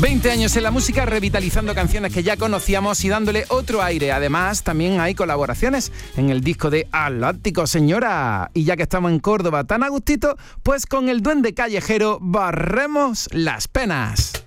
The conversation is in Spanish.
20 años en la música, revitalizando canciones que ya conocíamos y dándole otro aire. Además, también hay colaboraciones en el disco de Atlántico, señora. Y ya que estamos en Córdoba tan a gustito, pues con el Duende Callejero barremos las penas.